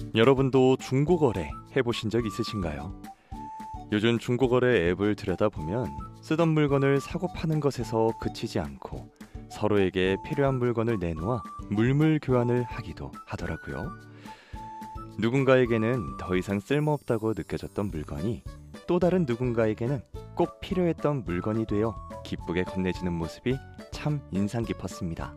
여러분도 중고거래 해보신 적 있으신가요? 요즘 중고거래 앱을 들여다보면 쓰던 물건을 사고 파는 것에서 그치지 않고 서로에게 필요한 물건을 내놓아 물물 교환을 하기도 하더라고요. 누군가에게는 더 이상 쓸모없다고 느껴졌던 물건이 또 다른 누군가에게는 꼭 필요했던 물건이 되어 기쁘게 건네지는 모습이 참 인상 깊었습니다.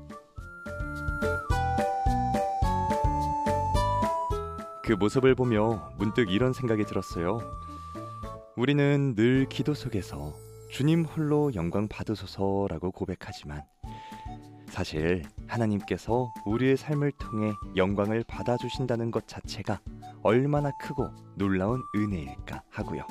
그 모습을 보며 문득 이런 생각이 들었어요. 우리는 늘 기도 속에서 주님 홀로 영광 받으소서라고 고백하지만 사실 하나님께서 우리의 삶을 통해 영광을 받아주신다는 것 자체가 얼마나 크고 놀라운 은혜일까 하고요.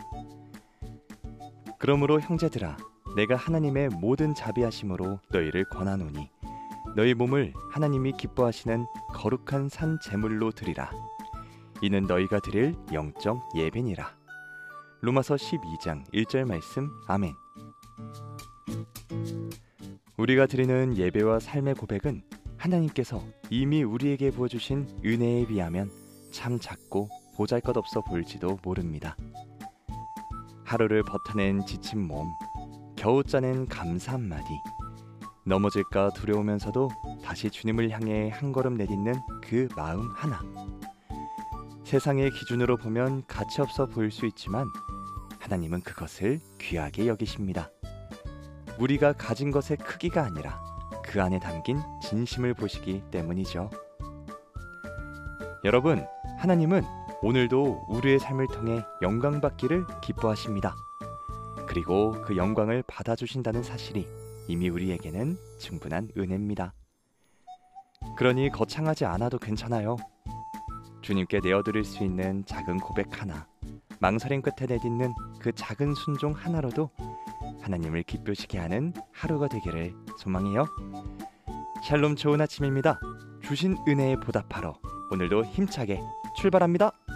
그러므로 형제들아, 내가 하나님의 모든 자비하심으로 너희를 권하노니 너희 몸을 하나님이 기뻐하시는 거룩한 산 제물로 드리라. 이는 너희가 드릴 영적 예배니라. 로마서 12장 1절 말씀. 아멘. 우리가 드리는 예배와 삶의 고백은 하나님께서 이미 우리에게 부어주신 은혜에 비하면 참 작고 보잘것없어 보일지도 모릅니다. 하루를 버텨낸 지친 몸, 겨우 짜낸 감사 한마디, 넘어질까 두려우면서도 다시 주님을 향해 한 걸음 내딛는 그 마음 하나. 세상의 기준으로 보면 가치없어 보일 수 있지만 하나님은 그것을 귀하게 여기십니다. 우리가 가진 것의 크기가 아니라 그 안에 담긴 진심을 보시기 때문이죠. 여러분, 하나님은 오늘도 우리의 삶을 통해 영광받기를 기뻐하십니다. 그리고 그 영광을 받아주신다는 사실이 이미 우리에게는 충분한 은혜입니다. 그러니 거창하지 않아도 괜찮아요. 주님께 내어드릴 수 있는 작은 고백 하나, 망설임 끝에 내딛는 그 작은 순종 하나로도 하나님을 기쁘시게 하는 하루가 되기를 소망해요. 샬롬, 좋은 아침입니다. 주신 은혜에 보답하러 오늘도 힘차게 출발합니다.